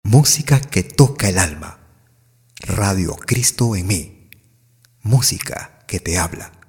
Música que toca el alma. Radio Cristo en mí. Música que te habla.